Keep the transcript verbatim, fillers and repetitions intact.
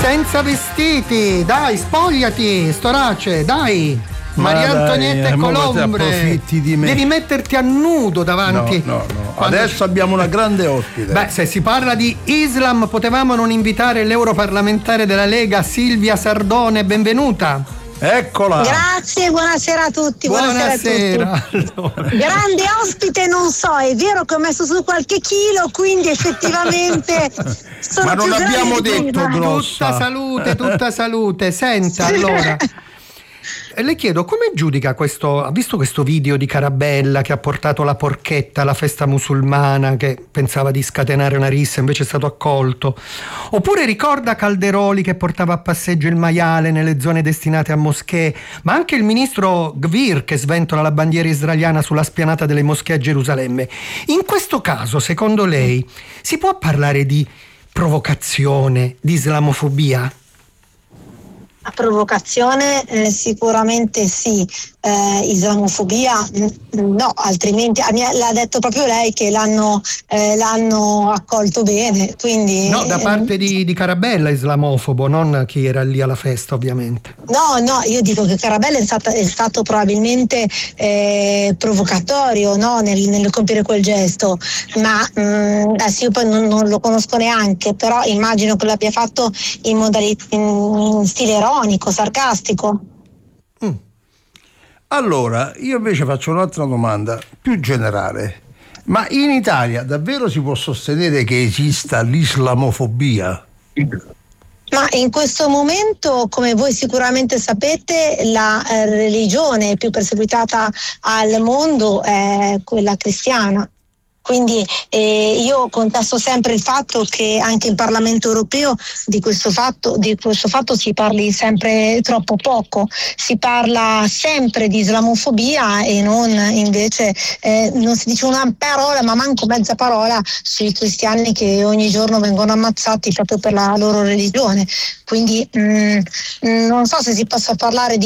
senza vestiti, dai, spogliati, storace, dai. Maria dai, Antonietta Colombre, approfitti di me. devi metterti a nudo davanti. No, no, no. Adesso abbiamo una grande ospite. Beh, se si parla di Islam, potevamo non invitare l'europarlamentare della Lega Silvia Sardone, benvenuta. Eccola. Grazie, buonasera a tutti. Buonasera, buonasera. a tutti. Allora. Grande ospite, non so, è vero che ho messo su qualche chilo, quindi effettivamente sono Ma non più abbiamo grande di detto prima. grossa. Tutta salute, tutta salute. Senta, allora, le chiedo come giudica questo, ha visto questo video di Carabella che ha portato la porchetta alla festa musulmana, che pensava di scatenare una rissa, invece è stato accolto? Oppure ricorda Calderoli che portava a passeggio il maiale nelle zone destinate a moschee, ma anche il ministro Gvir che sventola la bandiera israeliana sulla spianata delle moschee a Gerusalemme? In questo caso, secondo lei, si può parlare di provocazione, di islamofobia? A provocazione eh, sicuramente sì, eh, islamofobia no, altrimenti l'ha detto proprio lei che l'hanno, eh, l'hanno accolto bene, quindi no, da parte di, di Carabella islamofobo, non chi era lì alla festa ovviamente. No, no, io dico che Carabella è, stata, è stato probabilmente eh, provocatorio, no, nel, nel compiere quel gesto, ma mh, adesso io poi non, non lo conosco neanche, però immagino che l'abbia fatto in modalità in, in stile ironico, sarcastico. Mm. Allora, io invece faccio un'altra domanda più generale. Ma in Italia davvero si può sostenere che esista l'islamofobia? Ma in questo momento, come voi sicuramente sapete, la eh, religione più perseguitata al mondo è quella cristiana. Quindi eh, io contesto sempre il fatto che anche in Parlamento europeo di questo fatto, di questo fatto si parli sempre troppo poco, si parla sempre di islamofobia e non invece eh, non si dice una parola, ma manco mezza parola sui cristiani che ogni giorno vengono ammazzati proprio per la loro religione. Quindi mh, non so se si possa parlare di